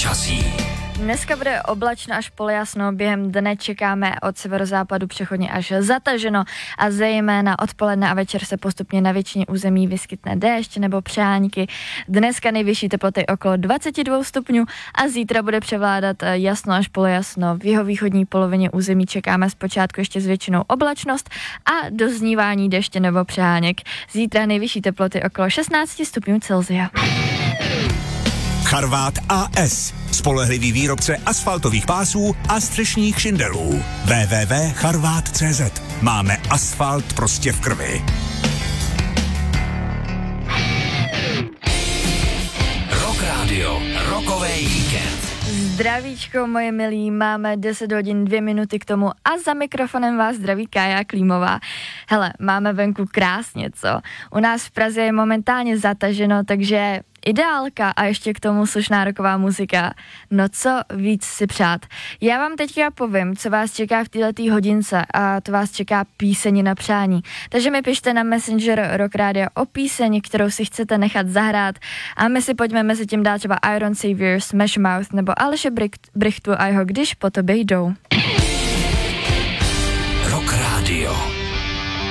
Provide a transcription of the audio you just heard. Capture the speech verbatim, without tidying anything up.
Počasí. Dneska bude oblačno až polojasno, během dne čekáme od severozápadu přechodně až zataženo a zejména odpoledne a večer se postupně na většině území vyskytne déšť nebo přehánky. Dneska nejvyšší teploty okolo dvacet dva stupňů a zítra bude převládat jasno až polojasno. V jihovýchodní polovině území čekáme zpočátku ještě s většinou oblačnost a doznívání deště nebo přeháněk. Zítra nejvyšší teploty okolo šestnáct stupňů Celsia. Charvát A S. Spolehlivý výrobce asfaltových pásů a střešních šindelů. w w w tečka charvát tečka cé zet. Máme asfalt prostě v krvi. Rock Radio. Rokový víkend. Zdravíčko, moje milí, máme deset hodin dvě minuty k tomu a za mikrofonem vás zdraví Kája Klímová. Hele, máme venku krásně, co? U nás v Praze je momentálně zataženo, takže ideálka a ještě k tomu slušná rocková muzika. No co víc si přát. Já vám teďka povím, co vás čeká v této hodince a to vás čeká píseň na přání. Takže mi pište na Messenger Rock Radio o píseň, kterou si chcete nechat zahrát a my si pojďme mezi tím dát třeba Iron Savior, Smash Mouth nebo Aleše Brichtu a jeho Když po tobě jdou. Rock Radio.